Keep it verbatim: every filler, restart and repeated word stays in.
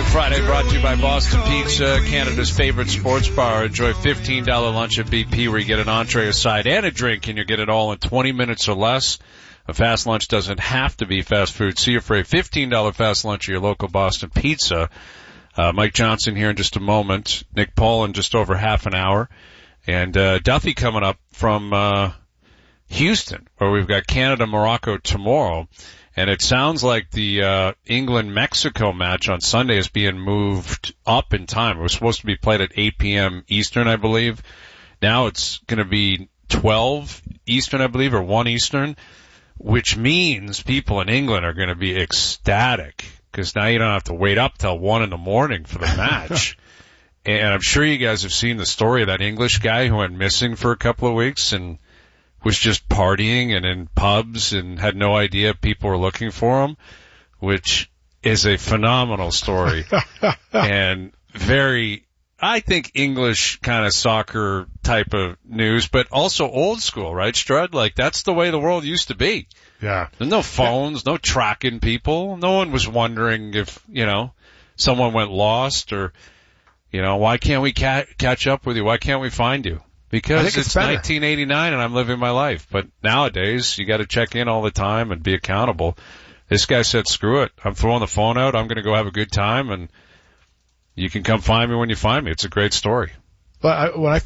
Friday brought to you by Boston Pizza, Canada's favorite sports bar. Enjoy fifteen dollars lunch at B P where you get an entree, a side, and a drink, and you get it all in twenty minutes or less. A fast lunch doesn't have to be fast food. See you for a fifteen dollars fast lunch at your local Boston Pizza. Uh, Mike Johnson here in just a moment. Nick Paul in just over half an hour. And uh, Duffy coming up from uh Houston, where we've got Canada-Morocco tomorrow. And it sounds like the uh England-Mexico match on Sunday is being moved up in time. It was supposed to be played at eight p.m. Eastern, I believe. Now it's going to be twelve Eastern, I believe, or one Eastern, which means people in England are going to be ecstatic because now you don't have to wait up till one in the morning for the match. And I'm sure you guys have seen the story of that English guy who went missing for a couple of weeks and was just partying and in pubs and had no idea people were looking for him, which is a phenomenal story and very, I think, English kind of soccer type of news, but also old school, right, Strud? Like, that's the way the world used to be. Yeah. There's no phones, no tracking people. No one was wondering if, you know, someone went lost or, you know, why can't we ca- catch up with you? Why can't we find you? Because it's, it's nineteen eighty-nine and I'm living my life. But nowadays, you got to check in all the time and be accountable. This guy said, screw it. I'm throwing the phone out. I'm going to go have a good time, and you can come find me when you find me. It's a great story. But I, when I